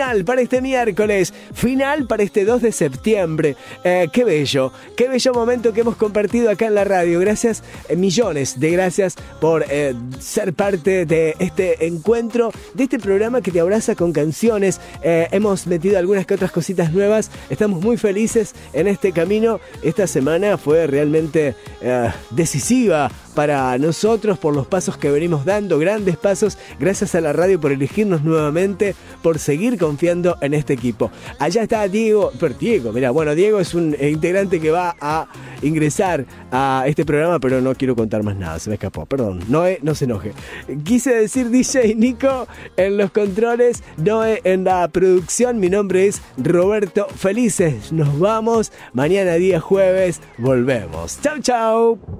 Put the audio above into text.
final para este miércoles, final para este 2 de septiembre. Qué bello momento que hemos compartido acá en la radio. Gracias, millones de gracias por ser parte de este encuentro, de este programa que te abraza con canciones. Hemos metido algunas que otras cositas nuevas. Estamos muy felices en este camino. Esta semana fue realmente decisiva para nosotros por los pasos que venimos dando, grandes pasos. Gracias a la radio por elegirnos nuevamente, por seguir confiando en este equipo. Allá está Diego, Diego es un integrante que va a ingresar a este programa, pero no quiero contar más nada, se me escapó, perdón. Noé, no se enoje. Quise decir DJ Nico en los controles, Noé en la producción. Mi nombre es Roberto. Felices, nos vamos. Mañana día jueves volvemos. Chau, chau.